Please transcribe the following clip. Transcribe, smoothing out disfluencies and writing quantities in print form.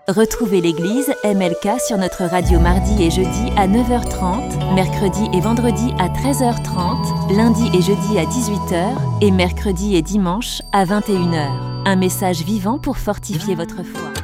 Retrouvez l'église MLK sur notre radio mardi et jeudi à 9h30, mercredi et vendredi à 13h30, lundi et jeudi à 18h et mercredi et dimanche à 21h. Un message vivant pour fortifier votre foi.